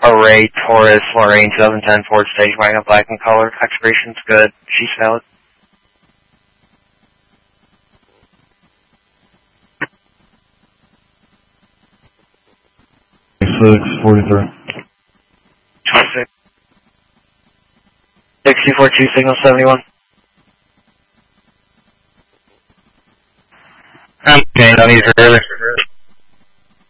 Array Taurus Lorraine 2010 Ford Stage Wagon, black in color. Expiration's good. She's valid. 643. 6242 signal 71. Okay, no need for further.